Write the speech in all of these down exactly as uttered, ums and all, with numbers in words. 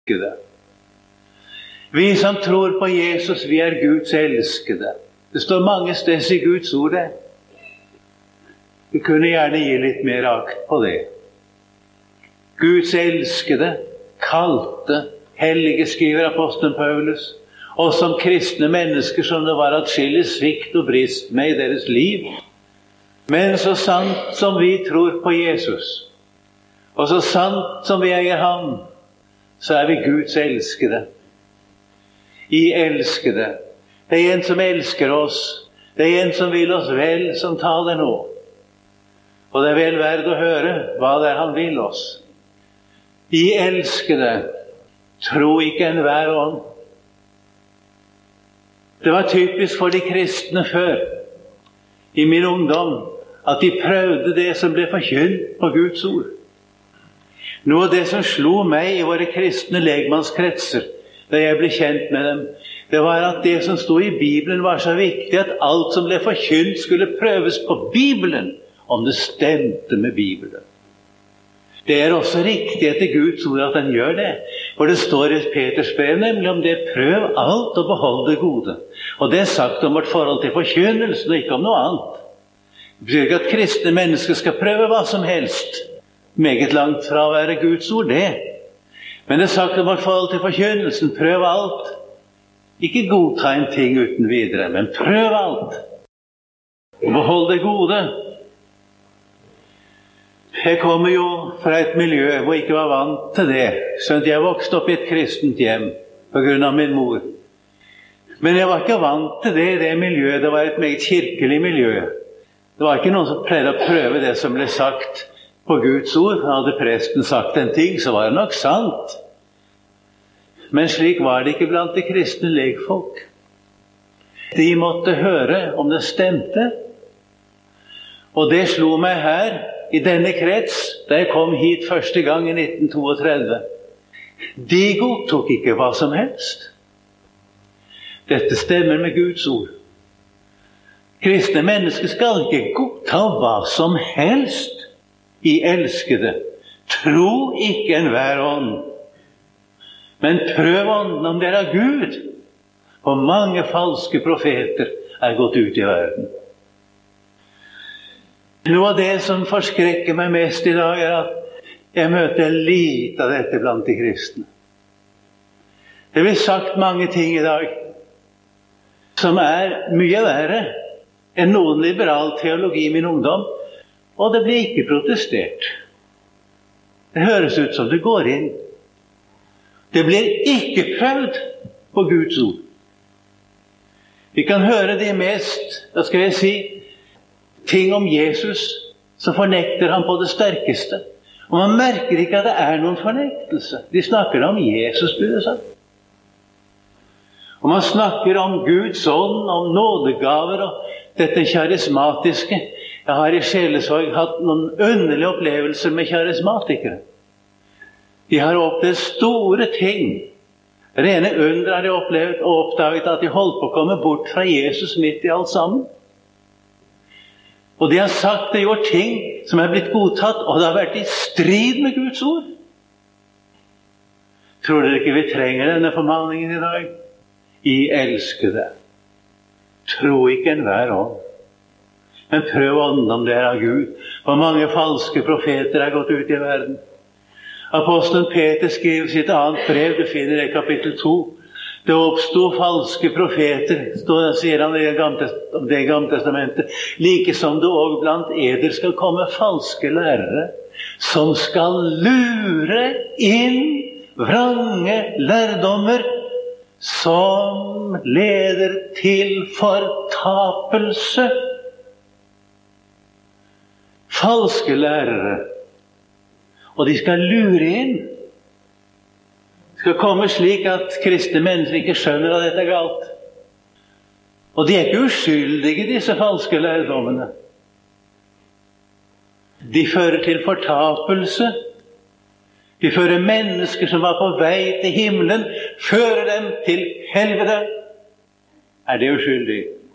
Vi som tror på Jesus, vi er Guds elskede. Det står mange steder i Guds ord det. Vi kunne gjerne gi litt mer akt på det. Guds elskede, kalte, hellige, skriver apostelen Paulus, og som kristne mennesker som det var atskillig svikt og brist med i deres liv. Men så sant som vi tror på Jesus, og så sant som vi eier ham, så er vi Guds elskede. I elskede. Det er en som elsker oss. Det er en som vil oss vel, som taler nå. Og det er vel verd å høre hva det er han vil oss. I elskede, tro ikke enhver ånd. Det var typisk for de kristne før, i min ungdom, at de prøvde det som ble forkynt på Guds ord. Noe av det som slo meg i våre kristne legmannskretser, da jeg ble kjent med dem, det var at det som stod i Bibelen var så viktig at alt som ble forkynt skulle prøves på Bibelen, om det stemte med Bibelen. Det er også riktig etter Guds ord at han gjør det. For det står i Peters brev nemlig om det: prøv alt og behold det gode. Og det er sagt om vårt forhold til forkynnelsen og ikke om noe annet. Det betyr ikke at kristne mennesker skal prøve hva som helst. Meget langt fra å være Guds ord, det. Men det er sagt om vårt forhold til forkynnelsen: prøv alt. Ikke godta en ting uten videre, men prøv alt. Og behold det gode. Jeg kommer jo fra et miljø hvor jeg ikke var vant til det, så jeg vokste opp i et kristent hjem på grunn av min mor. Men jeg var ikke vant til det i det miljøet. Det var et meget kirkelig miljø. Det var ikke noen som pleide å prøve det som ble sagt på Guds ord. Hadde presten sagt en ting, så var det nok sant. Men slik var det ikke blant de kristne legfolk. De måtte høre om det stemte. Og det slo meg her, i denne krets, da jeg kom hit første gang i nitten trettito. De godtok ikke hva som helst. Dette stemmer med Guds ord. Kristne mennesker skal ikke godta hva som helst. I elskede, tro ikke enhver ånd, men prøv ånden om det er av Gud. For mange falske profeter er gått ut i verden. Noe av det som forskrekker meg mest i dag, er at jeg møter lite av dette blant de kristne. Det blir sagt mange ting i dag som er mye verre enn noen liberal teologi i min ungdom, og det blir ikke protestert. Det høres ut som det går inn. Det blir ikke prøvd på Guds ord. Vi kan høre de mest, hva skal jeg si, ting om Jesus, så fornekter han på det sterkeste. Og man merker ikke at det er noen fornektelse. De snakker om Jesus, blir det sagt. Og man snakker om Guds ånd, om nådegaver og dette karismatiske. Jeg har i sjelesorg hatt noen underlige opplevelser med karismatikere. De har opplevd store ting. Rene under har de opplevd og oppdaget at de holdt på å komme bort fra Jesus midt i alt sammen. Og de har sagt og gjort ting som er blitt godtatt, og det har vært i strid med Guds ord. Tror dere ikke vi trenger denne formaningen i dag? I elskede, tro ikke enhver ånd, men prøv ånden om det er av Gud. For mange falske profeter er gått ut i verden. Apostelen Peter skriver sitt annet brev, du finner det i kapittel to. Det oppstod falske profeter, står, sier han om det i Gamle testamentet, like som det også blant eder skal komme falske lærere, som skal lure inn vrange lærdommer, som leder til fortapelse. Falske lærere, og de skal lure inn. Det skal komme slik at kristne mennesker ikke skjønner at dette er galt. Og de er ikke uskyldige, disse falske lærdommene. De fører til fortapelse. De fører mennesker som var på vei til himmelen, fører dem til helvete. Er det uskyldig?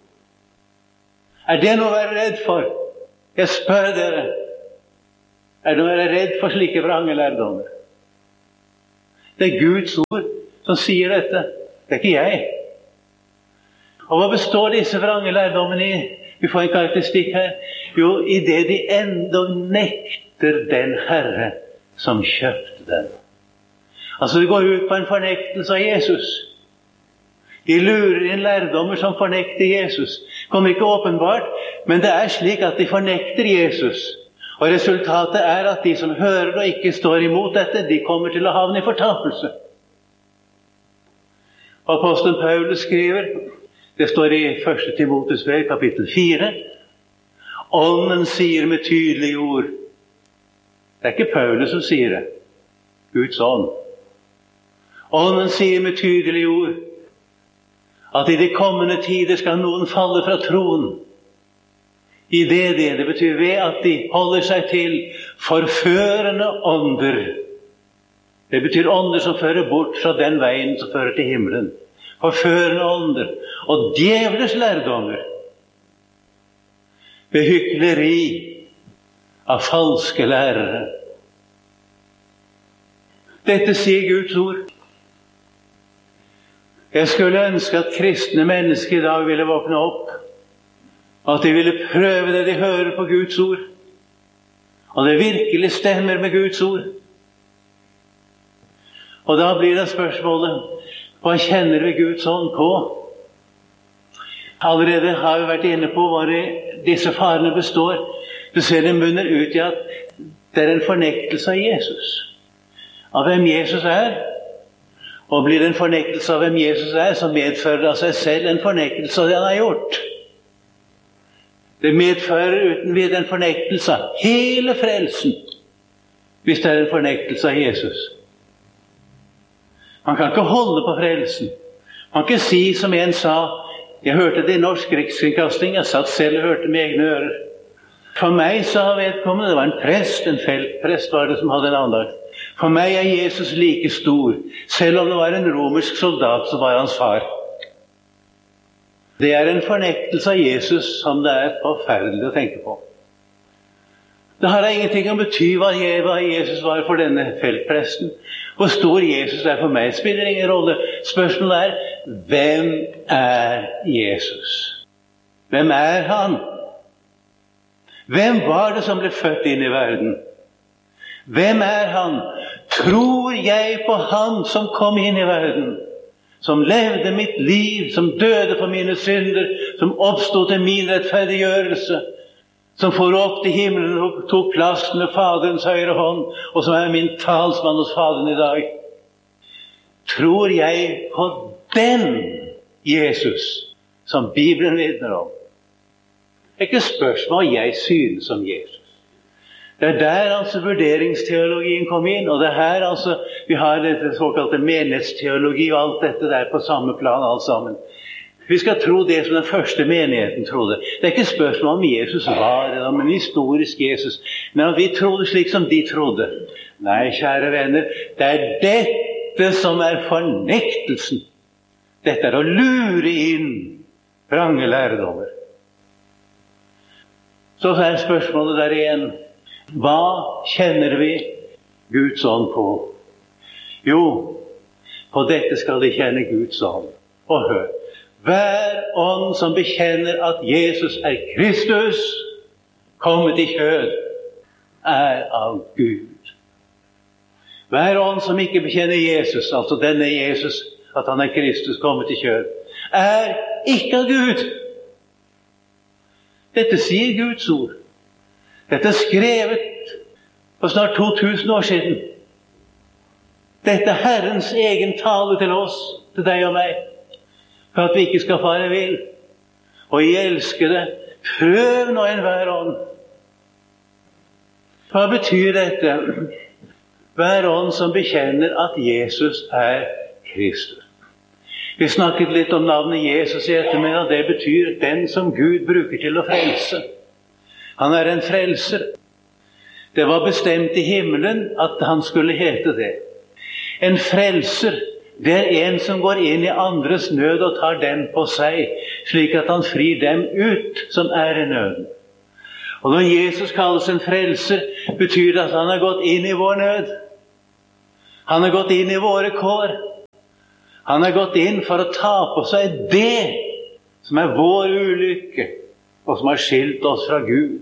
Er det noe å være redd for? Jeg spør dere. Er det noe å være redd for slike vrange lærdommer? Det er Guds ord som sier dette. Det er ikke jeg. Og hva består disse vrange lærdommene i? Vi får en karakteristikk her. Jo, i det de enda nekter den Herre som kjøpte den. Altså det går ut på en fornektelse av Jesus. De lurer inn lærdommer som fornekter Jesus. Kommer ikke åpenbart, men det er slik at de fornekter Jesus. Og resultatet er at de som hører og ikke står imot dette, de kommer til å havne i fortapelse. Apostelen Paulus skriver, det står i første Timotheus brev, kapittel fire, Ånden sier med tydelige ord. Det er ikke Paulus som sier det. Guds ånd. Ånden sier med tydelige ord at i de kommende tider skal noen falle fra troen. I det det, det betyr ved at de holder seg til forførende ånder. Det betyr ånder som fører bort fra den veien som fører til himmelen. Forførende ånder og djevlers lærdommer. Ved hykleri av falske lærere. Dette sier Guds ord. Jeg skulle ønske at kristne mennesker i dag ville våkne opp. At de ville prøve det de hører på Guds ord. Og det virkelig stemmer med Guds ord. Og da blir det spørsmålet, hva kjenner vi Guds ånd på? Allerede har vi vært inne på hva disse farene består. Du ser det munner ut i at det er en fornektelse av Jesus. Av hvem Jesus er. Og blir det en fornektelse av hvem Jesus er, så medfører det av seg selv en fornektelse av det han har gjort. Det medfører uten videre en fornektelse av hele frelsen, hvis det er en fornektelse av Jesus. Man kan ikke holde på frelsen. Man kan ikke si som en sa, jeg hørte det i norsk rikskringkasting, jeg satt selv og hørte med egne ører. For meg, sa vedkommende, det var en prest, en feltprest var det som hadde en andakt. For meg er Jesus like stor, selv om det var en romersk soldat som var hans far. Det er en fornektelse av Jesus som det er forferdelig å tenke på. Det har ingenting å bety hva Jesus var for denne feltpresten. Hvor stor Jesus er for meg spiller ingen rolle. Spørsmålet er, hvem er Jesus? Hvem er han? Hvem var det som ble født inn i verden? Hvem er han? Tror jeg på han som kom inn i verden? Som levde mitt liv, som døde for mine synder, som oppstod til min rettferdiggjørelse, som for opp til himmelen og tok plass med Faderens høyre hånd, og som er min talsmann hos Faderen i dag. Tror jeg på den Jesus som Bibelen vitner om? Det er ikke spørsmål jeg synes om Jesus. Det er der altså vurderingsteologien kom inn, og det er her altså vi har det såkalte menighetsteologi og alt dette der på samme plan alt sammen. Vi skal tro det som den første menigheten trodde. Det er ikke spørsmål om Jesus var, eller om en historisk Jesus, men at vi trodde slik som de trodde. Nei, kjære venner, det er dette som er fornektelsen. Dette er å lure inn vrange lærdommer. Så er spørsmålet der igjen. Hva kjenner vi Guds ånd på? Jo, på dette skal de kjenne Guds ånd. Og hør, hver ånd som bekjenner at Jesus er Kristus, kommet i kjød, er av Gud. Hver ånd som ikke bekjenner Jesus, altså denne Jesus, at han er Kristus kommet i kjød, er ikke av Gud. Dette sier Guds ord. Dette er skrevet for snart to tusen år siden. Dette er Herrens egen tale til oss, til deg og meg, for at vi ikke skal fare vill. Og jeg elsker det. Prøv nå enhver ånd. Hva betyr dette? Hver ånd som bekjenner at Jesus er Kristus. Vi snakket litt om navnet Jesus i ettermiddag. Det betyr den som Gud bruker til å frelse. Han er en frelser. Det var bestemt i himmelen at han skulle hete det. En frelser, det er en som går inn i andres nød og tar den på seg, slik at han frir dem ut som er i nøden. Og når Jesus kalles en frelser, betyr det at han har gått inn i vår nød. Han har gått inn i våre kår. Han har gått inn for å ta på seg det som er vår ulykke, og som har skilt oss fra Gud.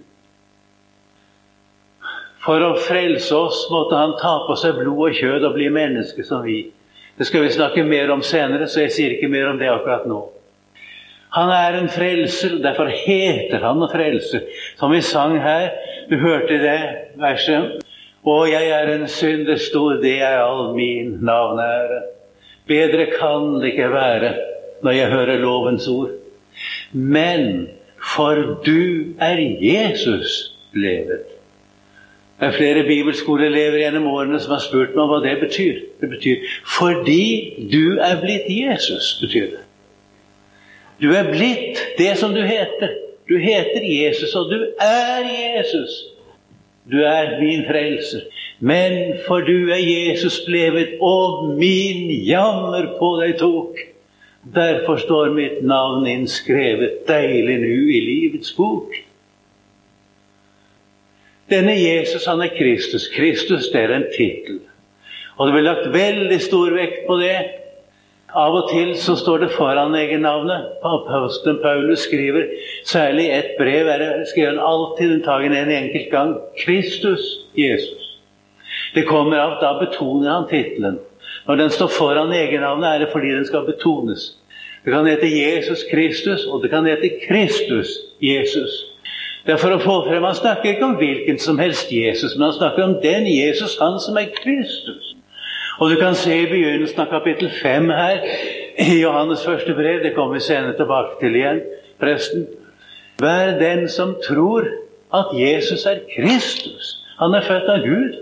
For å frelse oss måtte han ta på seg blod og kjød og bli menneske som vi. Det skal vi snakke mer om senere, så jeg sier ikke mer om det akkurat nå. Han er en frelser, derfor heter han en frelser. Som vi sang her, du hørte det verset. Og jeg er en synder stor, det er all min navnære. Bedre kan det ikke være når jeg hører lovens ord. Men for du er Jesus levet. Det er flere bibelskoleelever gjennom årene som har spurt meg hva det betyr. Det betyr, fordi du er blitt Jesus, betyr det. Du er blitt det som du heter. Du heter Jesus, og du er Jesus. Du er min frelser. Men for du er Jesus blevet, og min jammer på deg tok. Derfor står mitt navn innskrevet deilig nu i livets bok. Denne Jesus, han er Kristus. Kristus, det er en titel. Og det blir lagt veldig stor vekt på det. Av og til så står det foran egennavnet. Apostelen Paulus skriver, særlig et brev, er skriver han alltid unntagen en enkelt gang, Kristus, Jesus. Det kommer av, da betoner han titelen. Når den står foran egennavnet, er det fordi den skal betones. Det kan hete Jesus Kristus, og det kan hete Kristus Jesus. Det er for å få frem, han snakker ikke om hvilken som helst Jesus, men han snakker om den Jesus, han som er Kristus. Og du kan se i begynnelsen av kapittel fem her, i Johannes første brev, det kommer vi senere tilbake til igjen, forresten. Vær den som tror at Jesus er Kristus. Han er født av Gud.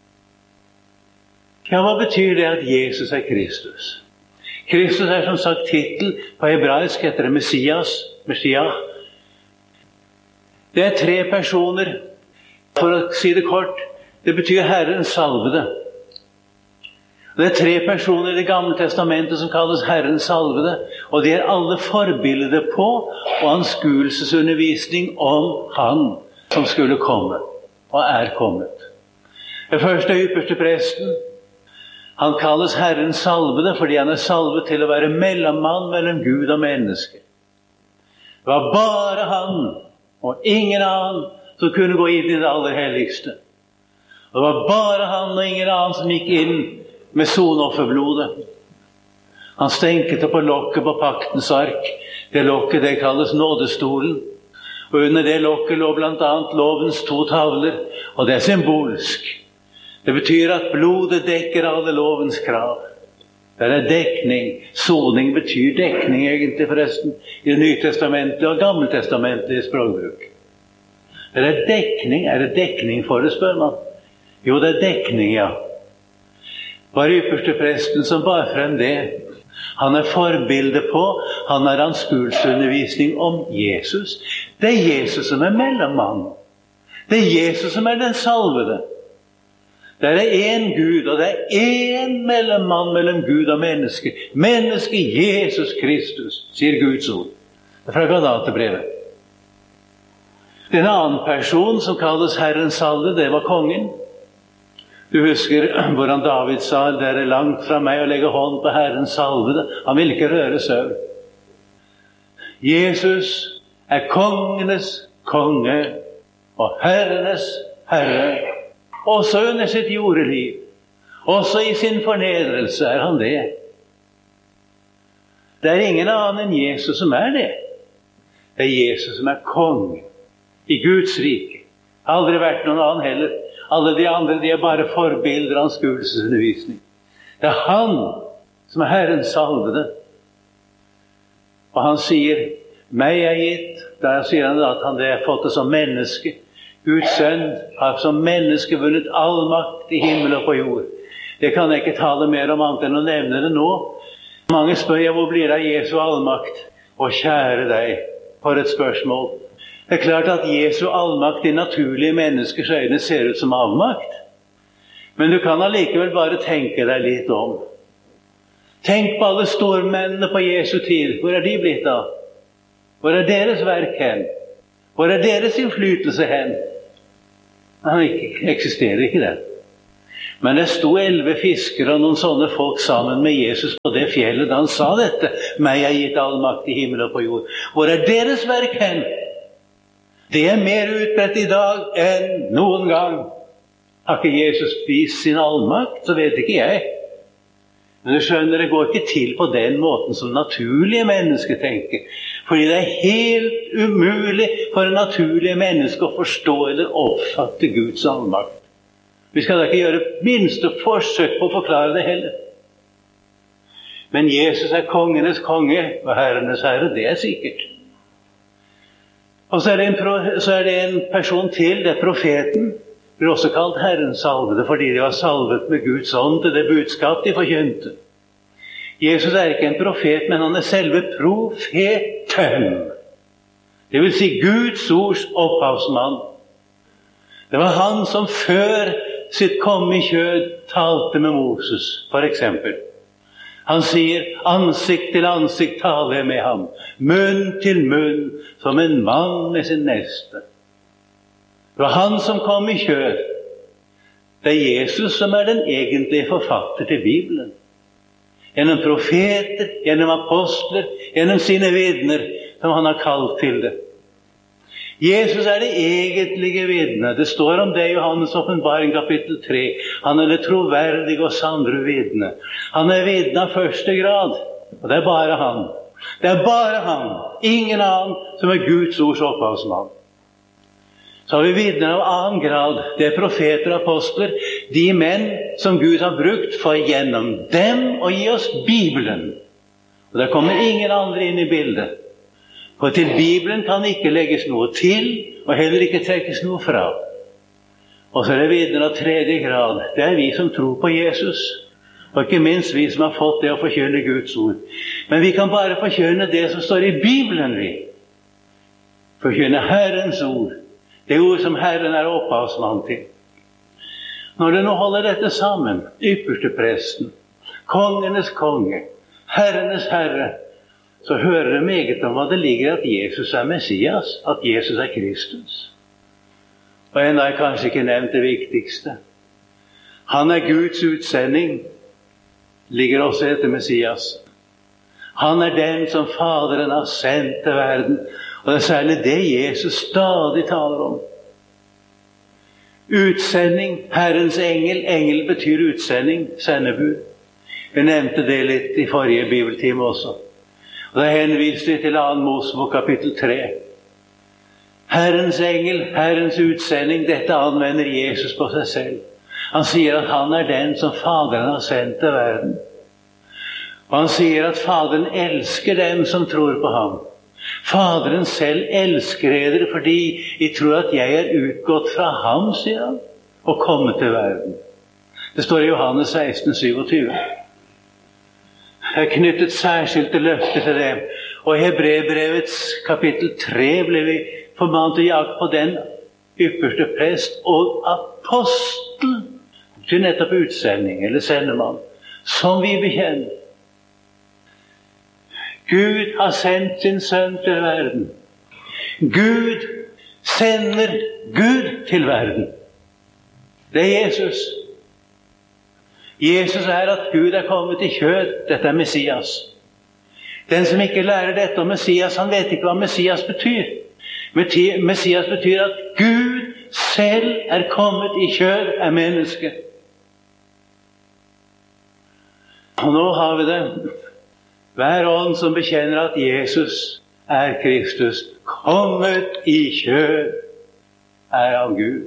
Ja, hva betyr det at Jesus er Kristus? Kristus er som sagt titel, på hebraisk heter det Messias, Messiah. Det er tre personer, for å si det kort, det betyr Herren salvede. Det er tre personer i Det gamle testamentet som kalles Herren salvede, og de er alle forbilder på og anskuelsesundervisning om han som skulle komme, og er kommet. Den første ypperste presten, han kalles Herren salvede fordi han er salvet til å være mellommann mellom Gud og menneske. Det var bare han og ingen annen som kunne gå inn i det aller helligste. Det var bare han og ingen annen som gikk inn med sonofferblodet. Han stenkete på lokket på paktens ark. Det lokket det kalles nådestolen. Og under det lokket lå blant annet lovens to tavler. Og det er symbolsk. Det betyr at blodet dekker alle lovens krav. Det er dekning. Soning betyr dekning egentlig forresten. I Det nye testamentet og gammeltestamentet i språkbruk. Det er dekning. Er det dekning for det, spør man? Jo, det er dekning, ja. Var ypperste presten som bar frem det. Han er forbilde på, han har anskuelsesundervisning om Jesus. Det er Jesus som er mellommann. Det er Jesus som er den salvede. Det er en Gud, og det er en mellommann mellom Gud og menneske. Menneske Jesus Kristus, sier Guds ord. Det er fra Galaterbrevet. Den annen person som kalles Herren salvede, det var kongen. Du husker hvordan David sa, det er langt fra meg å legge hånd på Herrens salvede. Han vil ikke røre søvn. Jesus er kongenes konge og herrenes herre. Også under sitt jordeliv. Også i sin fornedrelse er han det. Det er ingen annen enn Jesus som er det. Det er Jesus som er konge i Guds rike. Det har aldri vært noen annen heller. Alle de andre, de er bare forbilder av anskuelsesundervisning. Det er han som er Herren salvede. Og han sier, meg er gitt. Der sier han at han det har fått det som menneske. Guds sønn har som menneske vunnet all makt i himmel og på jord. Det kan jeg ikke tale mer om annet enn å nevne det nå. Mange spør jeg, hvor blir det av Jesu allmakt? Og kjære deg, for et spørsmål. Det er klart at Jesu allmakt i naturlige menneskers øyne ser ut som avmakt. Men du kan allikevel bare tenke deg litt om. Tenk på alle stormennene på Jesu tid. Hvor er de blitt av? Hvor er deres verk hen? Hvor er deres innflytelse hen? Han eksisterer ikke der. Men det sto elleve fiskere og noen sånne folk sammen med Jesus på det fjellet da han sa dette. Meg er gitt all makt i himmel og på jord. Hvor er deres verk hen? Det er mer utbredt i dag enn noen gang. Har ikke Jesus vist sin allmakt, så vet ikke jeg. Men du skjønner, det går ikke til på den måten som naturlige mennesker tenker. Fordi det er helt umulig for en naturlige menneske å forstå eller oppfatte Guds allmakt. Vi skal da ikke gjøre minste forsøk på å forklare det heller. Men Jesus er kongenes konge og herrenes herre, det er sikkert. Og så er det en, så er det en person til, det er profeten. Det blir også kalt Herrens salvede, fordi de var salvet med Guds ånd til det budskap de forkynte. Jesus er ikke en profet, men han er selve profeten. Det vil si Guds ords opphavsmann. Det var han som før sitt komme i kjød talte med Moses, for eksempel. Han sier, ansikt til ansikt taler jeg med ham, munn til munn, som en mann med sin neste. Det var han som kom i kjød. Det er Jesus som er den egentlige forfatter til Bibelen. Gjennom profeter, gjennom apostler, gjennom sine vitner, som han har kalt til det. Jesus er det egentlige vitne. Det står om det i Johannes åpenbaring kapittel tre. Han er det troverdige og sanne vitne. Han er vitne av første grad, og det er bare han. Det er bare han, ingen annen, som er Guds ords opphavsmann. Så har vi vitner av annen grad. Det er profeter og apostler, de menn som Gud har brukt for gjennom dem å gi oss Bibelen. Og der kommer ingen andre inn i bildet. For til Bibelen kan ikke legges noe til, og heller ikke trekkes noe fra. Og så er det videre av tredje grad. Det er vi som tror på Jesus. Og ikke minst vi som har fått det å forkynne Guds ord. Men vi kan bare forkynne det som står i Bibelen, vi. Forkynne Herrens ord. Det ord som Herren er opphavsmann til. Når det nå holder dette sammen, ypperste presten, kongenes konge, herrenes herre, så hører det meget om hva det ligger at Jesus er Messias, at Jesus er Kristus. Og enda er kanskje ikke nevnt det viktigste. Han er Guds utsending, ligger også etter Messias. Han er den som Faderen har sendt til verden, og det er særlig det Jesus stadig taler om. Utsending, Herrens engel, engel betyr utsending, sendebud. Vi nevnte det litt i forrige bibeltime også. Og da henviste vi til annen Mosebok kapittel tre. Herrens engel, Herrens utsending, dette anvender Jesus på seg selv. Han sier at han er den som Faderen har sendt til verden. Og han sier at Faderen elsker dem som tror på ham. Faderen selv elsker dere fordi de tror at jeg er utgått fra ham, sier han, og kommet til verden. Det står i Johannes seksten syttisju. Det er knyttet særskilte løfter til dem. Og i Hebreerbrevets kapittel tre ble vi formanet til jakt på den ypperste prest og apostel til nettopp utsending, eller sendemann, som vi bekjenner. Gud har sendt sin sønn til verden. Gud sender Gud til verden. Det er Jesus. Jesus er at Gud er kommet i kjød. Dette er Messias. Den som ikke lærer dette om Messias, han vet ikke hva Messias betyr. Messias betyr at Gud selv er kommet i kjød, er menneske. Og nå har vi det. Hver ånd som bekjenner at Jesus er Kristus, kommet i kjød, er av Gud.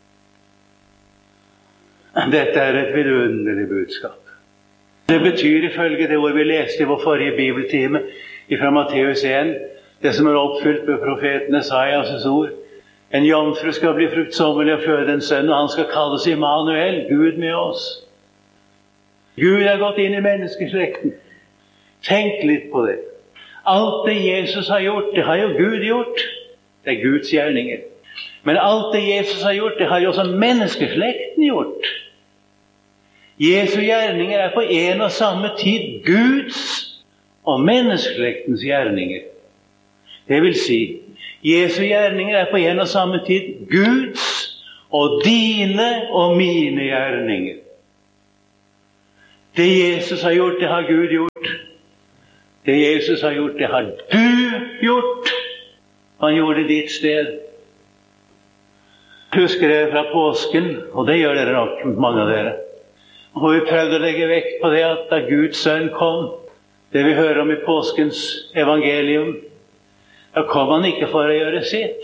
Dette er et vidunderlig budskap. Det betyr ifølge det ord vi leste i vår forrige bibeltime fra Matteus én, det som er oppfylt med profeten Esaias' ord. En jomfru skal bli fruktsommelig og føde en sønn, og han skal kalles Immanuel, Gud med oss. Gud er gått inn i menneskeslekten. Tenk litt på det. Alt det Jesus har gjort, det har jo Gud gjort. Det er Guds gjerninger. Men alt det Jesus har gjort, det har jo også menneskeslekten gjort. Jesu gjerninger er på en og samme tid Guds og menneskeslektens gjerninger. Det vil si, Jesu gjerninger er på en og samme tid Guds og dine og mine gjerninger. Det Jesus har gjort, det har Gud gjort. Det Jesus har gjort, det har du gjort. Han gjorde det ditt sted. Husker dere fra påsken, og det gjør dere nok, mange av dere. Og vi prøvde å legge vekt på det at da Guds sønn kom, det vi hører om i påskens evangelium, da kom han ikke for å gjøre sitt.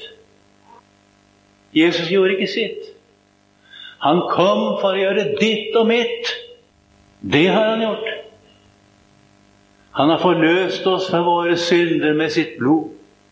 Jesus gjorde ikke sitt. Han kom for å gjøre ditt og mitt. Det har han gjort. Han har forløst oss fra våre synder med sitt blod.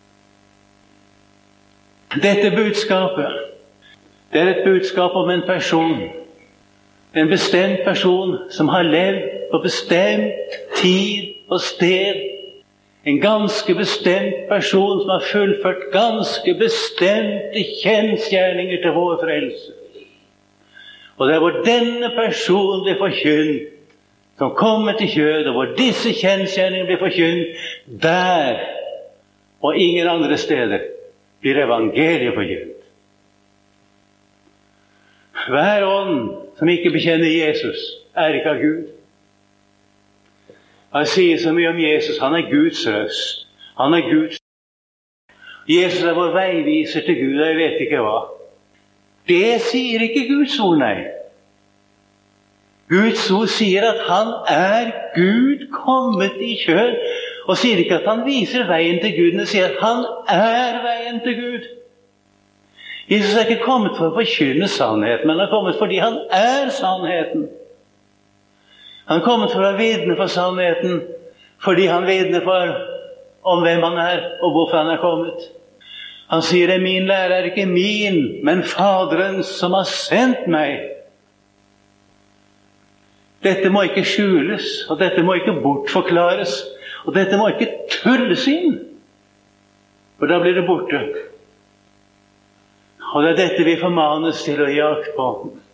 Dette budskapet, det er et budskap om en person, en bestemt person som har levd på bestemt tid og sted. En ganske bestemt person som har fullført ganske bestemte kjensgjerninger til vår frelse. Og det er hvor denne personen blir forkynt, som kommer til kjød, og hvor disse kjensgjerninger blir forkynt, der og ingen andre steder blir evangeliet forkynt. Hver ånd som ikke bekjenner Jesus, er ikke av Gud. Han sier så mye om Jesus. Han er Guds røst. Han er Guds. Jesus er vår veiviser til Gud, og jeg vet ikke hva. Det sier ikke Guds ord, nei. Guds ord sier at han er Gud kommet i kjød, og sier ikke at han viser veien til Gud, men sier at han er veien til Gud. Jesus er ikke kommet for å forkynne sannheten, men han er kommet fordi han er sannheten. Han er kommet for å vitne for sannheten, fordi han vitner for om hvem han er, og hvorfor han er kommet. Han sier at min lære er ikke min, men Faderens som har sendt meg. Dette må ikke skjules, og dette må ikke bortforklares, og dette må ikke tulles inn, for da blir det borte. Og det er dette vi formanes til å jakt på.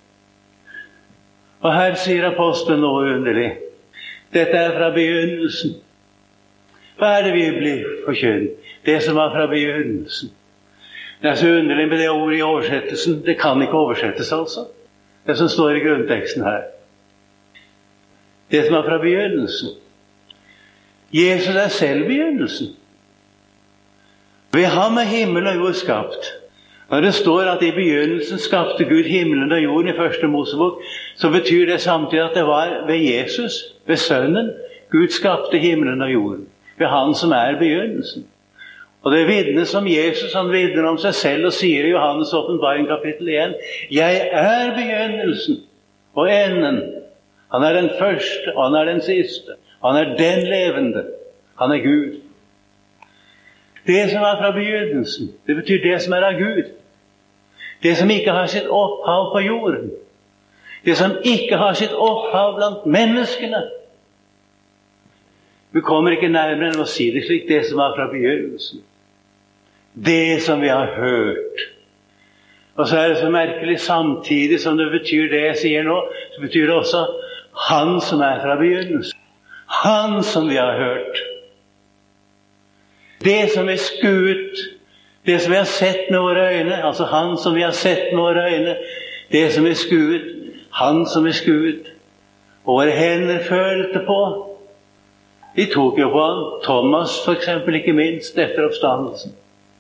Og her sier apostelen noe underlig. Dette er fra begynnelsen. Hva er det vi blir forkynt? Det som var fra begynnelsen. Det er så underlig med det ordet i oversettelsen. Det kan ikke oversettes, altså. Det som står i grunnteksten her. Det som er fra begynnelsen. Jesus er selv begynnelsen. Ved ham er himmel og jord skapt. Når det står at i begynnelsen skapte Gud himmelen og jorden i første Mosebok, så betyr det samtidig at det var ved Jesus, ved Sønnen, Gud skapte himmelen og jorden. Ved han som er begynnelsen. Og det vidnes om Jesus, han vidner om seg selv og sier i Johannes åpenbaring kapittel en, jeg er begynnelsen og enden. Han er den første, og han er den siste. Han er den levende. Han er Gud. Det som er fra begynnelsen, det betyr det som er av Gud. Det som ikke har sitt opphav på jorden. Det som ikke har sitt opphav blant menneskene. Vi kommer ikke nærmere enn å si det slik, det som er fra begynnelsen. Det som vi har hørt. Og så er det så merkelig, samtidig som det betyr det jeg sier nå, så betyr det også han som er fra begynnelsen. Han som vi har hørt. Det som er skuet, det som vi har sett med våre øyne, altså han som vi har sett med våre øyne, det som er skuet, han som er skuet, og våre hender følte på. De tok jo på han, Thomas for eksempel, ikke minst, etter oppstandelsen.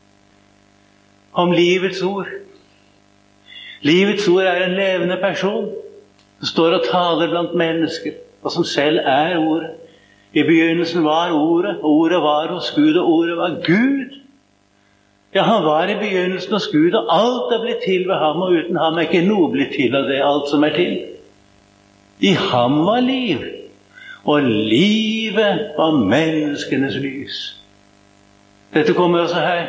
Om livets ord. Livets ord er en levende person, som står og taler blant mennesker, og som selv er ordet. I begynnelsen var ordet, og ordet var hos Gud, og ordet var Gud. Ja, han var i begynnelsen hos Gud, og alt er blitt til ved ham, og uten ham er ikke noe blitt til av det, alt som er til. I ham var liv, og livet var menneskenes lys. Dette kommer også her.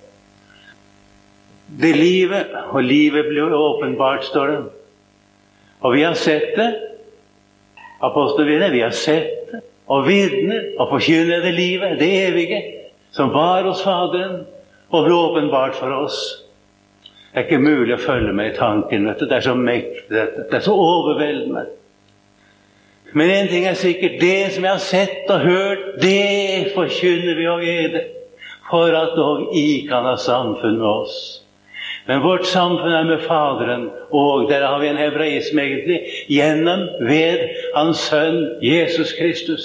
Det livet, og livet ble åpenbart, står det. Og vi har sett det, apostelvinner, vi har sett det, og vidner, og forkynner det livet, det evige, som var hos Faderen, og ble åpenbart for oss. Det er ikke mulig å følge med i tanken, vet du. Det er så mektig, dette. Det er så overveldende. Men en ting er sikkert, det som jeg har sett og hørt, det forkynner vi og eder, for at dog I kan ha samfunn med oss. Men vårt samfunn er med Faderen, og der har vi en hebraisme egentlig, gjennom, ved hans sønn, Jesus Kristus.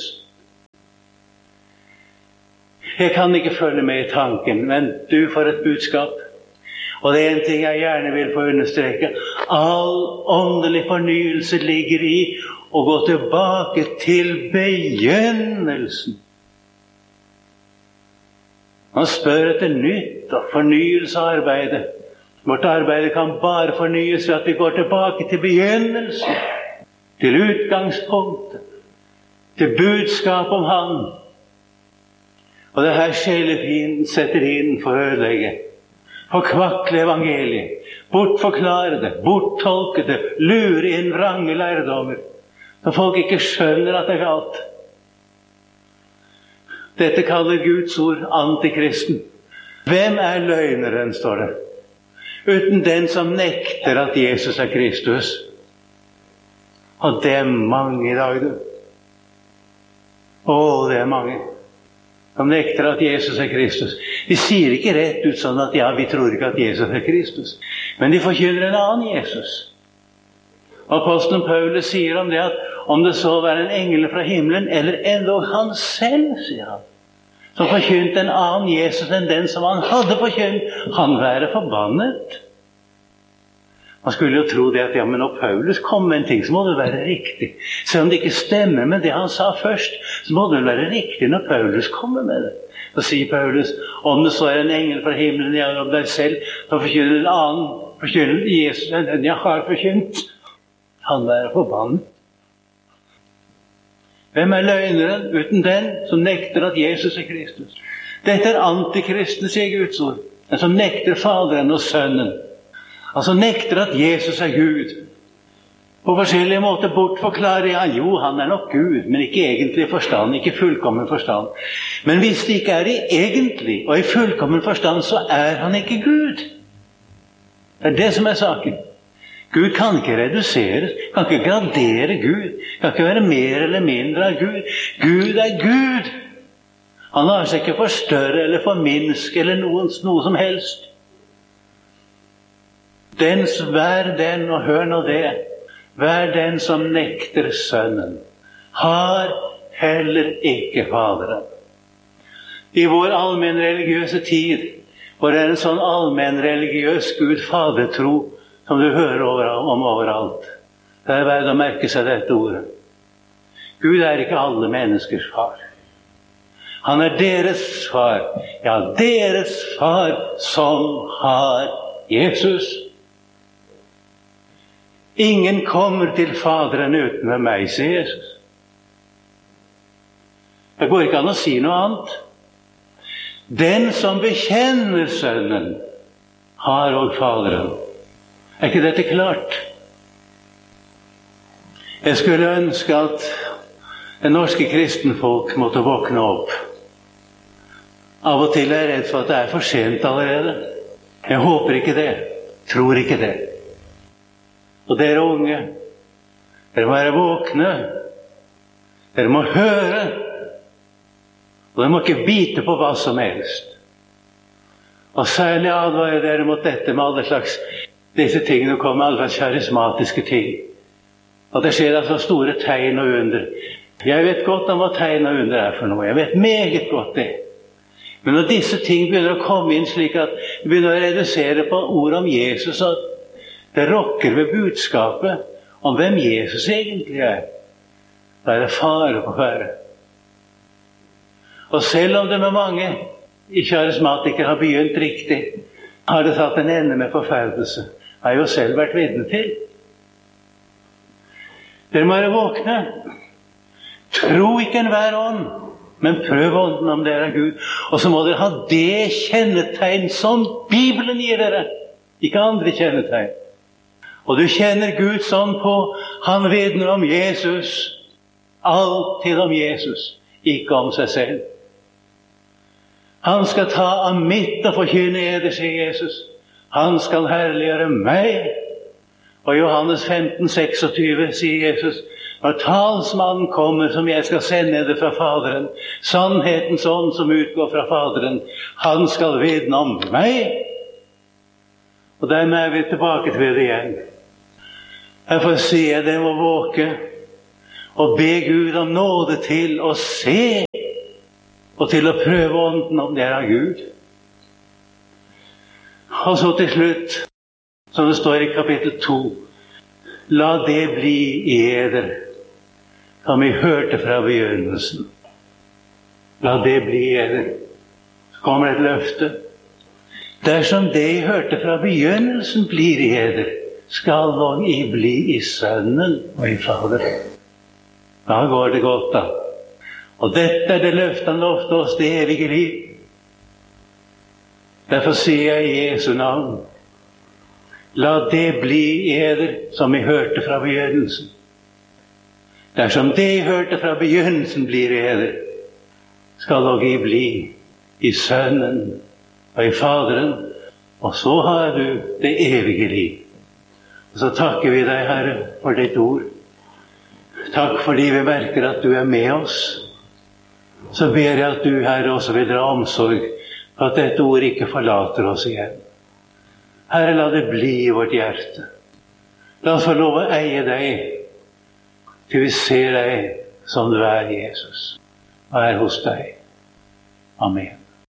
Jeg kan ikke følge med i tanken, men du får et budskap. Og det er en ting jeg gjerne vil få understreke. All åndelig fornyelse ligger i å gå tilbake til begynnelsen. Man spør etter nytt og fornyelse av arbeidet. Vårt arbeid kan bare fornyes ved at vi går tilbake til begynnelsen, til utgangspunktet, til budskap om Han. Og det her sjelefienden setter inn for å ødelegge, forkvakle evangeliet, bortforklare det, borttolke det, lure inn vrange lærdommer, så folk ikke skjønner at det er galt. Dette kaller Guds ord antikristen. Hvem er løgneren, står det? Uten den som nekter at Jesus er Kristus. Og det er mange i dag, du. Å, det er mange som nekter at Jesus er Kristus. De sier ikke rett ut sånn at ja, vi tror ikke at Jesus er Kristus. Men de forkynner en annen Jesus. Apostelen Paulus sier om det at om det så var en engel fra himmelen, eller endog han selv, sier han, som forkynte en annen Jesus enn den som han hadde forkynt, han være forbannet. Man skulle jo tro det at ja, men når Paulus kom med en ting, så må det være riktig. Selv om det ikke stemmer med det han sa først, så må det være riktig når Paulus kommer med det. Så sier Paulus, om det så er en engel fra himmelen, eller om deg selv, så forkynner en annen, forkynner Jesus enn den jeg har forkynt, han være forbannet. Hvem er løgneren uten den som nekter at Jesus er Kristus? Dette er antikristen, sier Guds ord. Den som nekter Faderen og Sønnen. Altså nekter at Jesus er Gud. På forskjellige måter bortforklarer han, jo, han er nok Gud, men ikke egentlig forstand, ikke fullkommen forstand. Men hvis det ikke er i egentlig og i fullkommen forstand, så er han ikke Gud. Det er det som er saken. Gud kan ikke reduseres, kan ikke gradere Gud, kan ikke være mer eller mindre av Gud. Gud er Gud. Han lar seg ikke forstørre eller forminske eller noe, noe som helst. Den, vær den, og hør nå det, vær den som nekter Sønnen, har heller ikke Faderen. I vår allmenn religiøse tid, hvor det er en sånn allmenn religiøs Gud-Fader-tro, som du hører over, om overalt. Det er verdt å merke seg dette ordet. Gud er ikke alle menneskers far. Han er deres far. Ja, deres far som har Jesus. Ingen kommer til Faderen uten med meg, sier Jesus. Det går ikke an å si noe annet. Den som bekjenner Sønnen, har og Faderen. Er ikke dette klart? Jeg skulle ønske at det norske kristenfolk måtte våkne opp. Av og til er jeg redd for at det er for sent allerede. Jeg håper ikke det. Tror ikke det. Og dere unge, dere må være våkne. Dere må høre. Og dere må ikke bite på hva som helst. Og særlig advarer dere mot dette med alle slags disse tingene kommer med alle slags karismatiske ting. Og det skjer altså store tegn og under. Jeg vet godt om hva tegn og under er for noe. Jeg vet meget godt det. Men når disse ting begynner å komme inn slik at vi begynner å redusere på ordet om Jesus, at det rokker ved budskapet om hvem Jesus egentlig er, da er det fare på ferde. Og selv om det med mange karismatikere har begynt riktig, har det tatt en ende med forferdelse. Jeg har jo selv vært vitne til. Dere må være våkne. Tro ikke enhver ånd, men prøv ånden om dere er Gud. Og så må dere ha det kjennetegn som Bibelen gir dere, ikke andre kjennetegn. Og du kjenner Gud sånn på, han vitner om Jesus, alltid om Jesus, ikke om seg selv. Han skal ta av mitt og forkynne eder, sier Jesus. Han skal herliggjøre meg. Og Johannes femten seksogtyve sier Jesus, når talsmannen kommer som jeg skal sende det fra Faderen, sannhetens ånd som utgår fra Faderen, han skal vitne om meg. Og dermed er vi tilbake til det igjen. Derfor sier jeg det må våke og be Gud om nåde til å se og til å prøve ånden om det er av Gud. Og så til slutt, som det står i kapittel to, la det bli i eder som vi hørte fra begynnelsen. La det bli i eder. Så kommer et løfte. Dersom det jeg hørte fra begynnelsen blir i eder, skal dog I bli i Sønnen og i Faderen. Da går det godt da. Og dette er det løftet han lovte oss, det evige liv. Derfor sier jeg i Jesu navn, la det bli i eder som I hørte fra begynnelsen. Dersom det jeg hørte fra begynnelsen blir i eder, skal dog I bli i Sønnen og i Faderen, og så har du det evige liv. Og så takker vi deg, Herre, for ditt ord. Takk fordi vi merker at du er med oss. Så ber jeg at du, Herre, også vil dra omsorg for at dette ord ikke forlater oss igjen. Herre, la det bli i vårt hjerte. La oss få lov å eie deg, til vi ser deg som du er, Jesus, og er hos deg. Amen.